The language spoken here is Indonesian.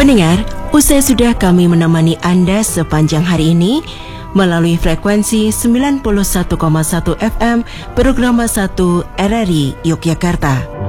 Pendengar, usai sudah kami menemani Anda sepanjang hari ini melalui frekuensi 91,1 FM Programa 1 RRI Yogyakarta.